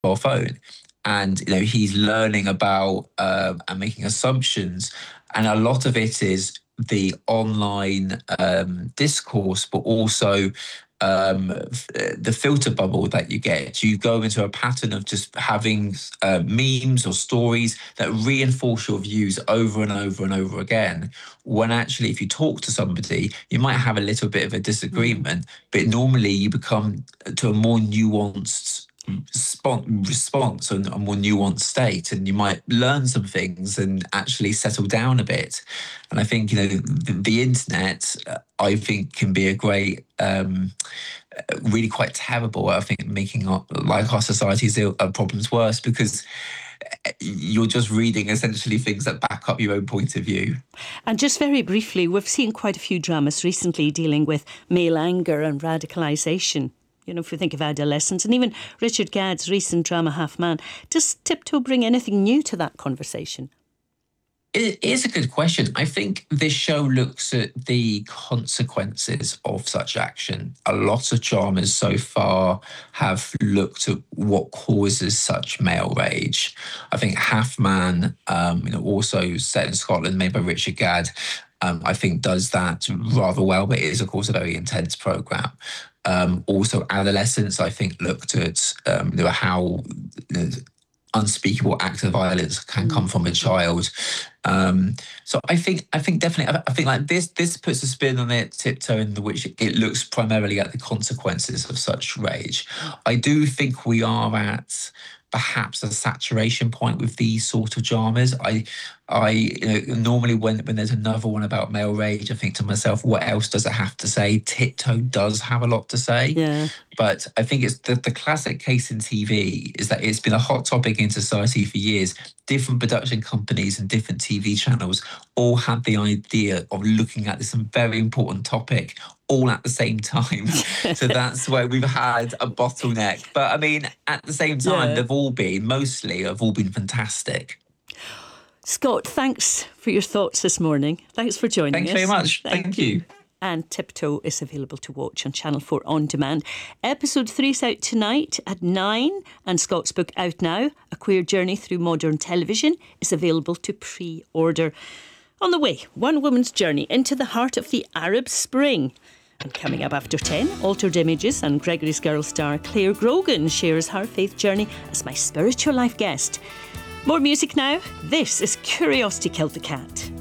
mobile phone. And he's learning about and making assumptions, and a lot of it is the online discourse, but also the filter bubble that you get. You go into a pattern of just having memes or stories that reinforce your views over and over and over again. When actually, if you talk to somebody, you might have a little bit of a disagreement, but normally you become to a more nuanced response and a more nuanced state, and you might learn some things and actually settle down a bit. And I think the internet, I think, can be a great really quite terrible, I think, making our society's problems worse, because you're just reading essentially things that back up your own point of view. And just very briefly, we've seen quite a few dramas recently dealing with male anger and radicalisation. If we think of adolescence, and even Richard Gadd's recent drama Half Man, does Tiptoe bring anything new to that conversation? It is a good question. I think this show looks at the consequences of such action. A lot of dramas so far have looked at what causes such male rage. I think Half Man, also set in Scotland, made by Richard Gadd, I think does that rather well, but it is, of course, a very intense programme. Also, Adolescence, I think, looked at how unspeakable acts of violence can come from a child. So I think definitely, I think like this puts a spin on it, Tiptoe, in which it looks primarily at the consequences of such rage. I do think we are at perhaps a saturation point with these sort of dramas. I normally when there's another one about male rage, I think to myself, what else does it have to say? Tiptoe does have a lot to say. Yeah. But I think it's the classic case in TV is that it's been a hot topic in society for years. Different production companies and different TV channels all had the idea of looking at this very important topic all at the same time. So that's where we've had a bottleneck. But I mean, at the same time, they've all been fantastic. Scott, thanks for your thoughts this morning. Thanks for joining us. Thanks very much. Thank you. And Tiptoe is available to watch on Channel 4 On Demand. Episode 3 is out tonight at 9, and Scott's book out now, A Queer Journey Through Modern Television, is available to pre-order. On the way, one woman's journey into the heart of the Arab Spring. And coming up after 10, Altered Images and Gregory's Girl star Claire Grogan shares her faith journey as my spiritual life guest. More music now. This is Curiosity Killed the Cat.